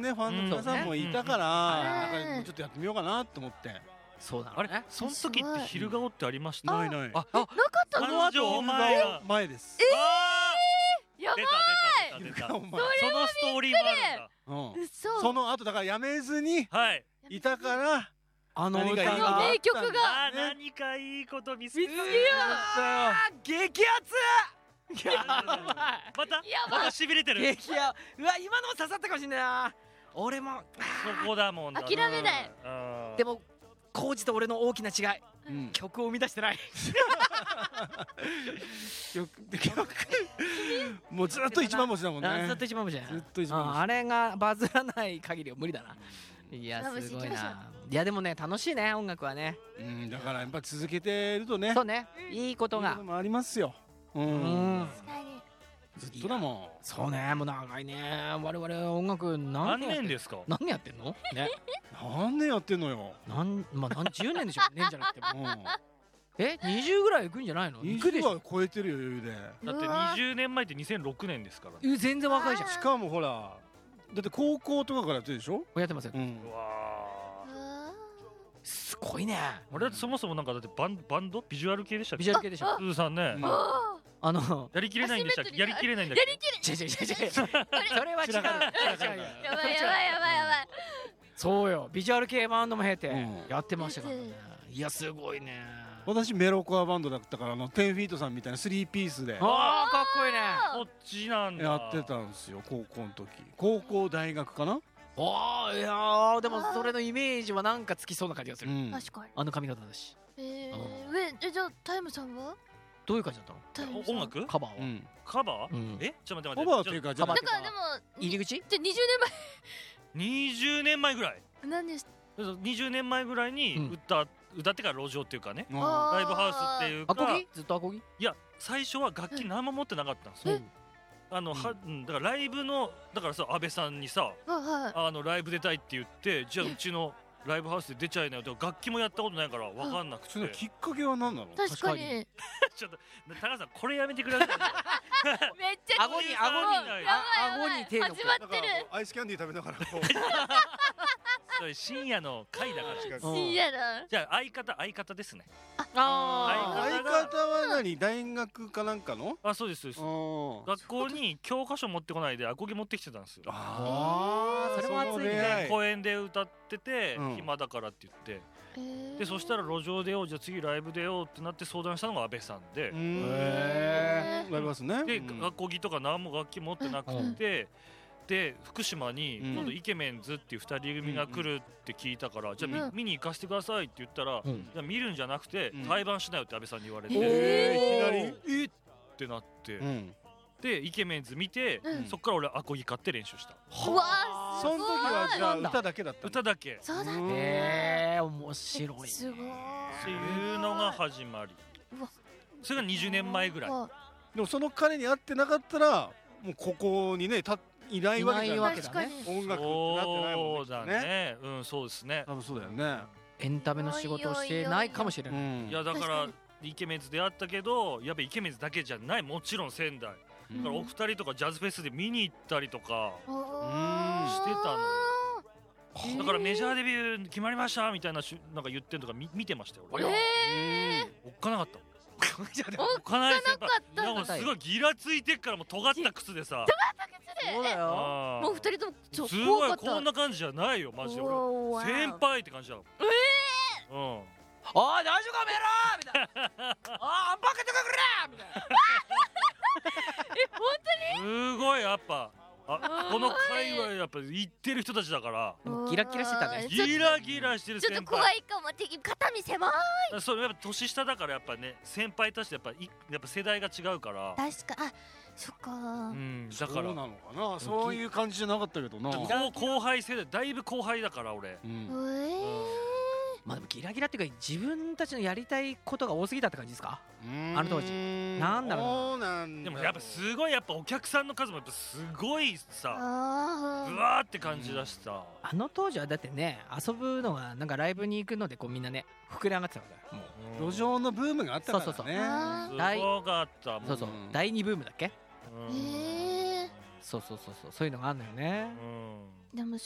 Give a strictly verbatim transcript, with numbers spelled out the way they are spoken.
ねファンの皆さんもいたから、なんかもうちょっとやってみようかなと思って。 そうだあれその時って昼顔ってありました？ ないない。 あ、 なかったの？ 誕生前が前です。 やばい。 出た出た出た出た。そのストーリーもあるんだ。 嘘。 その後だからやめずにはいいたから、 あの歌何がが名曲があ、何かいいこと見つけ見つけよあ激アツ。やばいまたやばいまた痺れてる。 激アうわ今のも刺さったかもしれないな。俺もそこだもんな。 諦めないうんでも浩二と俺の大きな違い、 うん曲を生み出してない。 曲曲もうずっと一番星だもんね。 ずっと一番星じゃない。 ずっと一番星うんあれがバズらない限りは無理だな。いやすごいな。いやでもね楽しいね音楽はね。 うんだからやっぱ続けてるとね。 そうねいいことがいいこともありますよ。ううんん。ずっとだもん。 そうねもう長いね我々音楽何何年ですか？ 何年やってんのね。 何年やってんのよ。 なんまあ何十年でしょ年じゃなくてもうん。 えにじゅうぐらいいくんじゃないの？いくで 20 しょ。 は超えてるよ余裕で。 だってにじゅうねんまえってにせんろくねんですからね。 え全然若いじゃん。 しかもほらだって高校とかからやってるでしょ。 やってますよ。 うんう。わすごいね。 ー。あれそもそもなんかだってバンバンドビジュアル系でしたっけ？ ビジュアル系でしょ。 すずさんね。 うんあのやりきれないんでしたっけ？やりきれないんだっやけ？ りきれ。 違う違う違う違う。それは違う。 散らかる散らかる違うよやばいやばいやばいやばい。 そうよビジュアル系バンドも経てうんやってましたからね。いやすごいね。 私メロコアバンドだったからあのテンフィートさんみたいなスリーピースでああかっこいいね。 こっちなんだ。 やってたんですよ高校の時。高校大学かな。 ああいやーでもそれのイメージはなんかつきそうな感じがする。 うん。 確かに。 あの髪型だし。 えうー、ええじゃあタイムさんは？ どういう感じだったの？ タイムさん音楽？ カバーは。 うん。 カバー？ うんえ？ちょっと待って待って。 カバーっていうかじゃあカバーだからでも入り口？ じゃあにじゅうにじゅうねんまえぐらい。 ねんまえ何でした？ にじゅうねんまえぐらいに歌歌ってから路上っていうかね。 あライブハウスっていうか。 アコギ？ずっとアコギ？ いや最初は楽器何も持ってなかったんですよ。あのはうんだからライブのだからさ安倍さんにさあはい。 あのライブ出たいって言ってじゃあうちのライブハウスで出ちゃいなよって楽器もやったことないから分かんなくてそのきっかけは何なの。 確かに。 ちょっと高橋さんこれやめてください。 めっちゃ顎に顎にやばいやばい顎に手の始まっだからてる。 アイスキャンディー食べながらこうそれ深夜の回だから。 うん深夜だ。 じゃあ相方相方ですね。 あ相方は何大学かなんかの。 あそうですそうです。 あ学校に教科書持ってこないでアコギ持ってきてたんですよ。 あーそれも熱いその出ね。 会い公園で歌っててうん暇だからって言ってえーでそしたら路上出ようじゃあ次ライブ出ようってなって相談したのが安倍さんでう。ん。 へなりますね。 でうんアコギとか何も楽器持ってなくて、で福島にうん今度イケメンズっていうふたり組が来るって聞いたから、じゃあみうん見に行かせてくださいって言ったら、 うんいや見るんじゃなくてうん対バンしなよって安倍さんに言われて、 おーえーいきなり。 えっってなって、 うん。 でイケメンズ見て、 うんそっから俺アコギ買って練習した。 うわーその時はじゃあそうなんだ歌だけだったの。 歌だけっそうだ。 うんへえ面白いね。 すごい。 ていうのが始まり。 うわそれがにじゅうねんまえぐらい。 わでもその彼に会ってなかったらもうここにねたいないわけじゃない。 いないわけだ確かに。 音楽ってなってないもんそうだね。 ね。うんそうですね。 多分そうだよね。 エンタメの仕事をしてないかもしれない。 んいやだから確かイケメンズであったけどやっぱイケメンズだけじゃないもちろん仙台だうんからお二人とかジャズフェスで見に行ったりとかおーしてたのよだからメジャーデビュー決まりましたみたいなしゅなんか言ってんとか見見てましたよ俺えおっかなかったじゃあでおもおっかない先輩おっかなかったなんかすごいギラついてっからもう尖った靴でさそうだよ。 あーもう二人ともちょすごい怖かった。 こんな感じじゃないよマジで俺おー先輩って感じだもんえうんおい大丈夫かめろみたいな。ああんぱけてくれみたいな。 え本すごいやっぱあこの界隈やっぱ行ってる人たちだからでもギラギラしてたね。 ちょギラギラしてるちょっ先と怖輩いかも。敵肩身狭い。 そうやっぱ年下だからやっぱね先輩たちとやっぱいやっぱ世代が違うから確かあそっか。 うんだからそうなのかな。そういう感じじゃなかったけどな。 後後輩世代だいぶ後輩だから俺うんええまあでもギラギラっていうか自分たちのやりたいことが多すぎたって感じですか？あの当時なんだろうなそうなんだでもやっぱすごいやっぱお客さんの数もやっぱすごいさあうわーって感じだしさあの当時はだってね遊ぶのがなんかライブに行くのでこうみんなね膨れ上がってたからもううん路上のブームがあったからね。 そうそうそうあすごかったもんそうそううん第二ブームだっけ？ うんええそうそうそうそうそういうのがあるのよね。 うんでも